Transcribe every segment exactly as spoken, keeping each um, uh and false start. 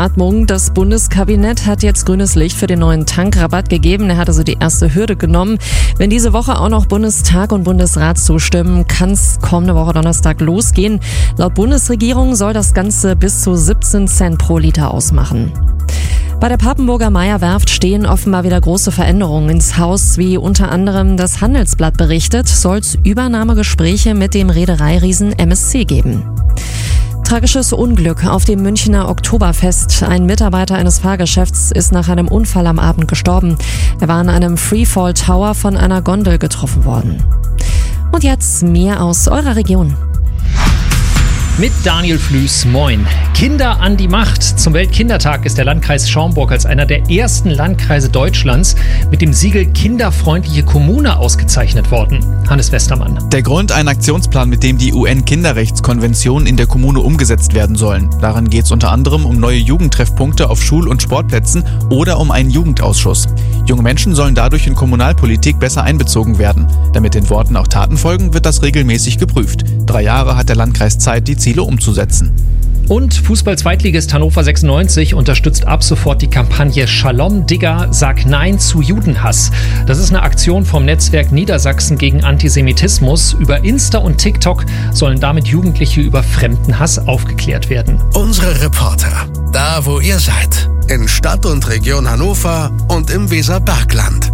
Aufatmung. Das Bundeskabinett hat jetzt grünes Licht für den neuen Tankrabatt gegeben. Er hat also die erste Hürde genommen. Wenn diese Woche auch noch Bundestag und Bundesrat zustimmen, kann es kommende Woche Donnerstag losgehen. Laut Bundesregierung soll das Ganze bis zu siebzehn Cent pro Liter ausmachen. Bei der Papenburger Meyer-Werft stehen offenbar wieder große Veränderungen ins Haus. Wie unter anderem das Handelsblatt berichtet, soll es Übernahmegespräche mit dem Reedereiriesen M S C geben. Tragisches Unglück auf dem Münchner Oktoberfest. Ein Mitarbeiter eines Fahrgeschäfts ist nach einem Unfall am Abend gestorben. Er war an einem Freefall Tower von einer Gondel getroffen worden. Und jetzt mehr aus eurer Region. Mit Daniel Flüß, moin. Kinder an die Macht. Zum Weltkindertag ist der Landkreis Schaumburg als einer der ersten Landkreise Deutschlands mit dem Siegel Kinderfreundliche Kommune ausgezeichnet worden. Hannes Westermann. Der Grund, ein Aktionsplan, mit dem die U N-Kinderrechtskonvention in der Kommune umgesetzt werden sollen. Daran geht es unter anderem um neue Jugendtreffpunkte auf Schul- und Sportplätzen oder um einen Jugendausschuss. Junge Menschen sollen dadurch in Kommunalpolitik besser einbezogen werden. Damit den Worten auch Taten folgen, wird das regelmäßig geprüft. Drei Jahre hat der Landkreis Zeit, die Ziele umzusetzen. Und Fußball-Zweitligist Hannover sechsundneunzig unterstützt ab sofort die Kampagne Shalom Digger, sag Nein zu Judenhass. Das ist eine Aktion vom Netzwerk Niedersachsen gegen Antisemitismus. Über Insta und TikTok sollen damit Jugendliche über Fremdenhass aufgeklärt werden. Unsere Reporter, da wo ihr seid, in Stadt und Region Hannover und im Weserbergland.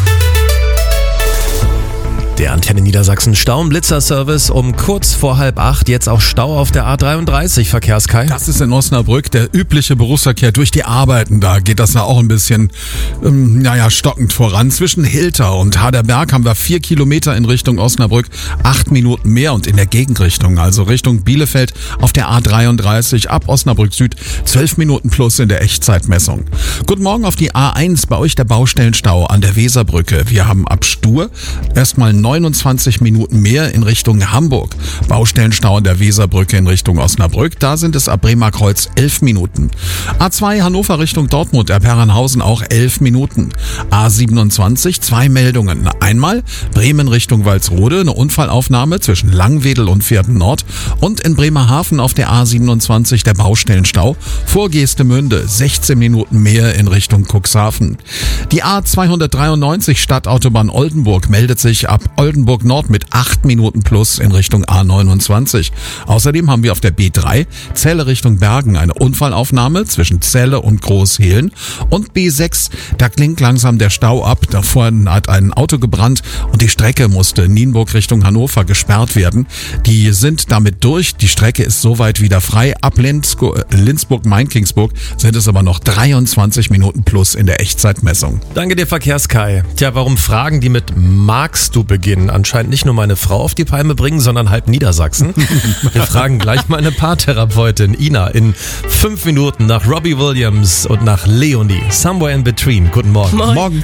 Der Antenne Niedersachsen Stau- und Blitzer-Service um kurz vor halb acht. Jetzt auch Stau auf der A dreiunddreißig, Verkehrskai. Das ist in Osnabrück der übliche Berufsverkehr durch die Arbeiten. Da geht das ja auch ein bisschen, ähm, naja, stockend voran. Zwischen Hilter und Haderberg haben wir vier Kilometer in Richtung Osnabrück, acht Minuten mehr und in der Gegenrichtung, also Richtung Bielefeld auf der A dreiunddreißig ab Osnabrück Süd, zwölf Minuten plus in der Echtzeitmessung. Guten Morgen auf die A eins, bei euch der Baustellenstau an der Weserbrücke. Wir haben ab Stur erstmal neunundzwanzig Minuten mehr in Richtung Hamburg. Baustellenstau an der Weserbrücke in Richtung Osnabrück. Da sind es ab Bremerkreuz elf Minuten. A zwei Hannover Richtung Dortmund, Erperranhausen auch elf Minuten. A siebenundzwanzig, zwei Meldungen. Einmal Bremen Richtung Walsrode, eine Unfallaufnahme zwischen Langwedel und Vierten Nord. Und in Bremerhaven auf der A siebenundzwanzig der Baustellenstau vor Geestemünde, sechzehn Minuten mehr in Richtung Cuxhaven. Die A zweihundertdreiundneunzig Stadtautobahn Oldenburg meldet sich ab Oldenburg Nord mit acht Minuten plus in Richtung A neunundzwanzig. Außerdem haben wir auf der B drei Celle Richtung Bergen eine Unfallaufnahme zwischen Celle und Großhehlen. Und B sechs, da klingt langsam der Stau ab. Da vorne hat ein Auto gebrannt und die Strecke musste Nienburg Richtung Hannover gesperrt werden. Die sind damit durch. Die Strecke ist soweit wieder frei. Ab Lindsburg-Main-Kingsburg sind es aber noch dreiundzwanzig Minuten plus in der Echtzeitmessung. Danke dir, Verkehrskai. Tja, warum Fragen, die mit magst du beginnen, anscheinend nicht nur meine Frau auf die Palme bringen, sondern halb Niedersachsen? Wir fragen gleich meine Paartherapeutin Ina in fünf Minuten nach Robbie Williams und nach Leonie. Somewhere in Between. Guten Morgen. Morgen. Morgen.